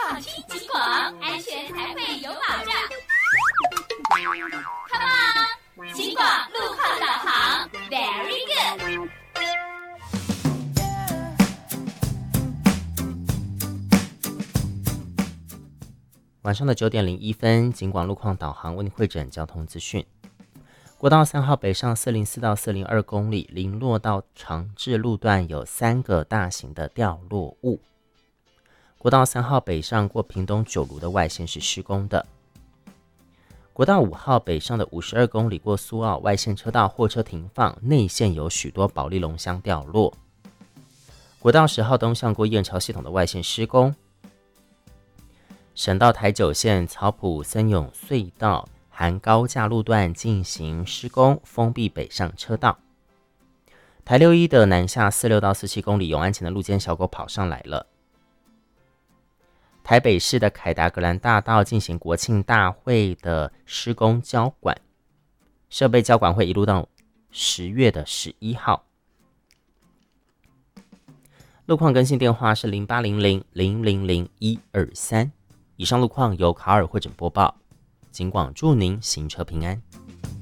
放轻警广，安全才会有保障。Come on， 警广路况导航 ，Very good。 晚上的9:01，警广路况导航为您汇整交通资讯。国道3号北上404到402公里，林落到长治路段有3个大型的掉落物。国道3号北上过屏东九如的外线是施工的。国道5号北上的52公里过苏澳外线车道货车停放，内线有许多保利龙箱掉落。国道10号东向过燕巢系统的外线施工。省道台9线草埔森永隧道含高架路段进行施工，封闭北上车道。台61的南下46到47公里永安前的路肩小狗跑上来了。台北市的凯达格兰大道进行国庆大会的施工交管，设备交管会一路到10月11号。路况更新电话是0800000123。以上路况由卡尔汇整播报，警广祝您行车平安。